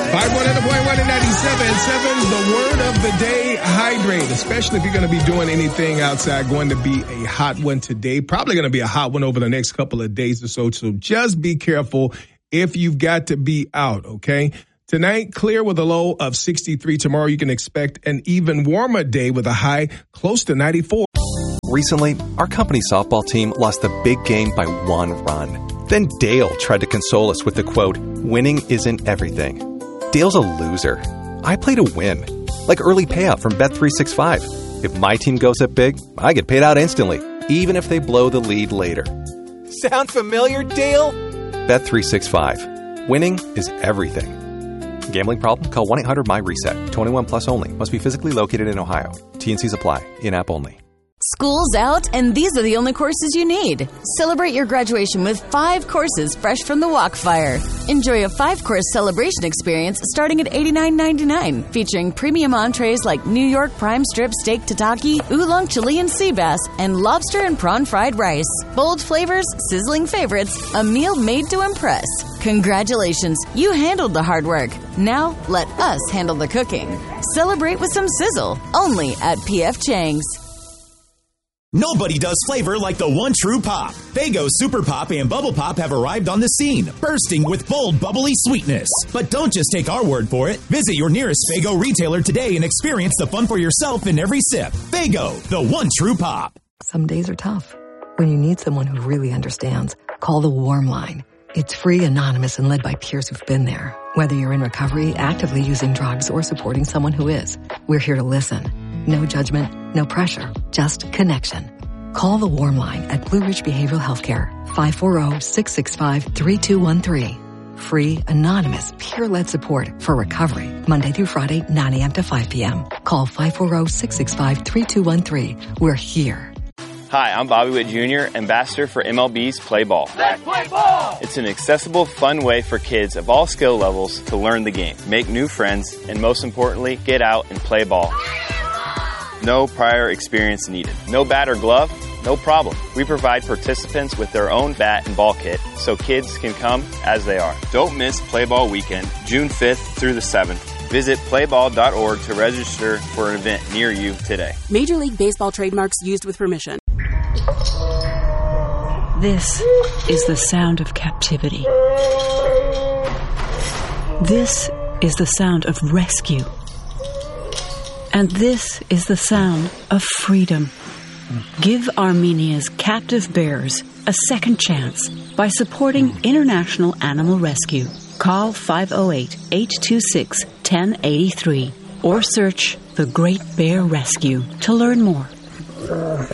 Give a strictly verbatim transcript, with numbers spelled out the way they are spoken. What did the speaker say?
five one point one and ninety-seven point seven, the word of the day, hydrate, especially if you're going to be doing anything outside. Going to be a hot one today, probably going to be a hot one over the next couple of days or so. So just be careful if you've got to be out, okay? Tonight, clear with a low of sixty-three. Tomorrow, you can expect an even warmer day with a high close to ninety-four. Recently, our company softball team lost the big game by one run. Then Dale tried to console us with the quote, "Winning isn't everything." Dale's a loser. I play to win. Like early payout from Bet three sixty-five. If my team goes up big, I get paid out instantly, even if they blow the lead later. Sound familiar, Dale? Bet three sixty-five. Winning is everything. Gambling problem? Call one eight hundred M Y reset. twenty-one plus only. Must be physically located in Ohio. T N Cs apply. In-app only. School's out, and these are the only courses you need. Celebrate your graduation with five courses fresh from the Walkfire. Enjoy a five-course celebration experience starting at eighty-nine ninety-nine, featuring premium entrees like New York prime strip steak tataki, oolong Chilean sea bass, and lobster and prawn fried rice. Bold flavors, sizzling favorites, a meal made to impress. Congratulations, you handled the hard work. Now, let us handle the cooking. Celebrate with some sizzle, only at P F Chang's. Nobody does flavor like the one true pop. Faygo Super Pop and Bubble Pop have arrived on the scene, bursting with bold, bubbly sweetness. But don't just take our word for it. Visit your nearest Faygo retailer today and experience the fun for yourself in every sip. Faygo, the one true pop. Some days are tough. When you need someone who really understands, call the Warm Line. It's free, anonymous, and led by peers who've been there. Whether you're in recovery, actively using drugs, or supporting someone who is, we're here to listen. No judgment, no pressure, just connection. Call the Warm Line at Blue Ridge Behavioral Healthcare, five four zero, six six five, three two one three. Free, anonymous, peer-led support for recovery, Monday through Friday, nine a.m. to five p.m. Call five four zero, six six five, three two one three. We're here. Hi, I'm Bobby Witt Junior, ambassador for M L B's Play Ball. Let's play ball! It's an accessible, fun way for kids of all skill levels to learn the game, make new friends, and most importantly, get out and play ball. No prior experience needed. No bat or glove? No problem. We provide participants with their own bat and ball kit so kids can come as they are. Don't miss Play Ball Weekend, June fifth through the seventh. Visit play ball dot org to register for an event near you today. Major League Baseball trademarks used with permission. This is the sound of captivity. This is the sound of rescue. And this is the sound of freedom. Give Armenia's captive bears a second chance by supporting International Animal Rescue. Call five oh eight, eight two six, one oh eight three or search The Great Bear Rescue to learn more.